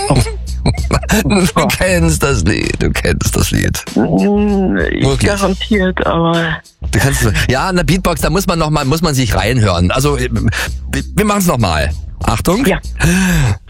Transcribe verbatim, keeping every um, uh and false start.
Du kennst das Lied, du kennst das Lied. Wirklich? Garantiert, aber... Du kannst, ja, in der Beatbox, da muss man noch mal, muss man sich reinhören. Also, wir machen es nochmal. Achtung. Ja.